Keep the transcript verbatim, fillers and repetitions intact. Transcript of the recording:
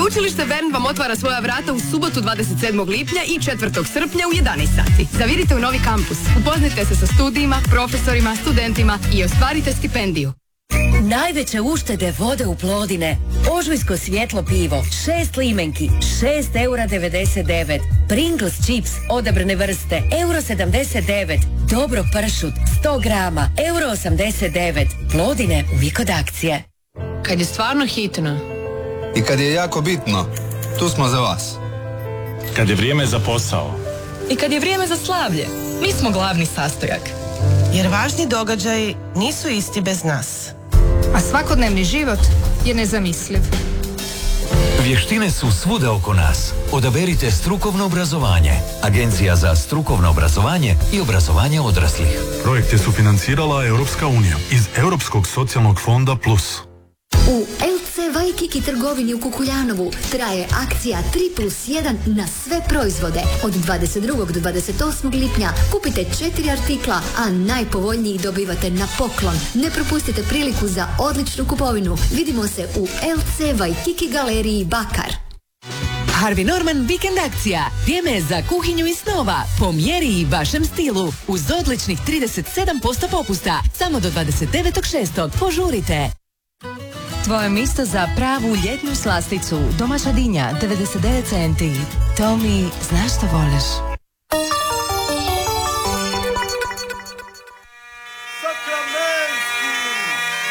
Učilište Bern vam otvara svoja vrata u subotu dvadeset sedmog lipnja i četvrtog srpnja u jedanaest sati. Zavirite u novi kampus, upoznajte se sa studijima, profesorima, studentima i ostvarite stipendiju. Najveće uštede vode u Plodine. Ožujsko svjetlo pivo, šest limenki, šest eura devedeset devet. Pringles chips, odabrane vrste, euro sedamdeset devet. Dobro pršut, sto grama, euro osamdeset devet. Plodine, uvijek kod akcije. Kad je stvarno hitno. I kad je jako bitno, tu smo za vas. Kad je vrijeme za posao. I kad je vrijeme za slavlje, mi smo glavni sastojak. Jer važni događaji nisu isti bez nas. A svakodnevni život je nezamisliv. Vještine su svuda oko nas. Odaberite strukovno obrazovanje. Agencija za strukovno obrazovanje i obrazovanje odraslih. Projekt je sufinancirala Europska unija iz Europskog socijalnog fonda Plus. U el ce Waikiki trgovini u Kukuljanovu traje akcija tri plus jedan na sve proizvode. Od dvadeset drugog do dvadeset osmog lipnja kupite četiri artikla, a najpovoljniji dobivate na poklon. Ne propustite priliku za odličnu kupovinu. Vidimo se u el ce Waikiki galeriji Bakar. Harvey Norman vikend akcija. Vrijeme je za kuhinju i snova. Po mjeri i vašem stilu. Uz odličnih trideset sedam posto popusta. Samo do dvadeset devetog šestog Požurite. Tvoje mjesto za pravu ljetnu slasticu. Domaća dinja, devedeset devet centi. To mi znaš što voliš.